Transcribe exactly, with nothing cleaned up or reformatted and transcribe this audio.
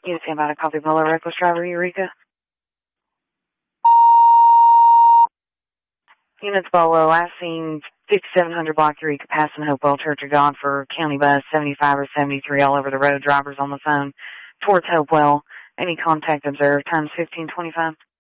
Unit ten by copy Polo, reckless driver, Eureka. Units Bolo, last seen fifty-seven hundred block Eureka, passing Hopewell Church of God for county bus seventy-five or seventy-three all over the road, drivers on the phone towards Hopewell. Any contact observed, times fifteen twenty-five.